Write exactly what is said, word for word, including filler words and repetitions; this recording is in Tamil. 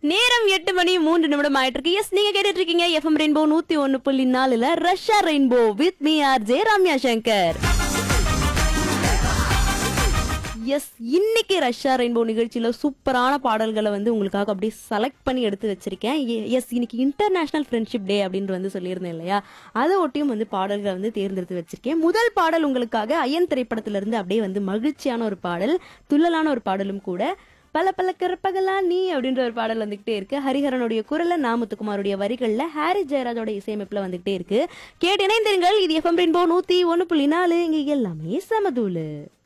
நேரம் எட்டு மணி மூன்று நிமிடம் ஆயிட்டு இருக்கு. எஸ், நீங்க கேட்டுட்டு இருக்கீங்க எஃப்எம் ரெயின்போ நூத்தி ஒன்னு புள்ளி நாலுல Russia rainbow with me R J Ramya Shankar. S, இன்னைக்கு ரஷ்யா ரெயின்போ நிகழ்ச்சியில சூப்பரான பாடல்களை வந்து உங்களுக்காக அப்படியே செலக்ட் பண்ணி எடுத்து வச்சிருக்கேன். எஸ், இன்னைக்கு இன்டர்நேஷனல் ஃப்ரெண்ட்ஷிப் டே அப்படின்னு வந்து சொல்லியிருந்தேன் இல்லையா, அதை ஒட்டியும் வந்து பாடல்களை வந்து தேர்ந்தெடுத்து வச்சிருக்கேன். முதல் பாடல் உங்களுக்காக அயன் திரைப்படத்துல இருந்து அப்படியே வந்து மகிழ்ச்சியான ஒரு பாடல், துள்ளலான ஒரு பாடலும் கூட. பல பல கருப்பகலா நீ அப்படின்ற ஒரு பாடல் வந்துகிட்டே இருக்கு. ஹரிஹரனுடைய குரல்ல, நாமுத்துக்குமாருடைய வரிகள்ல, ஹாரி ஜெயராஜோட இசையமைப்புல வந்துகிட்டே இருக்கு. கேட்டு இணைந்திருங்கள். இது எஃப்எம் ரெயின்போ நூத்தி ஒன்னு புள்ளி நாலு. இங்க எல்லாமே சமதூளு.